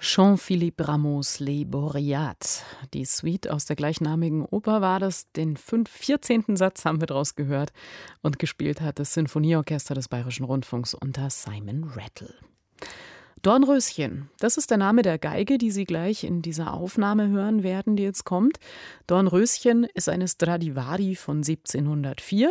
Jean-Philippe Rameaus Les Boreads. Die Suite aus der gleichnamigen Oper war das. Den 14. Satz haben wir draus gehört. Und gespielt hat das Sinfonieorchester des Bayerischen Rundfunks unter Simon Rattle. Dornröschen, das ist der Name der Geige, die Sie gleich in dieser Aufnahme hören werden, die jetzt kommt. Dornröschen ist eine Stradivari von 1704.